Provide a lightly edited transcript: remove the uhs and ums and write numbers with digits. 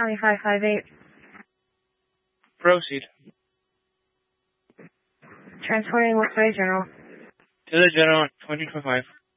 County 558. Proceed. Transporting which way, General? To the General, 2025.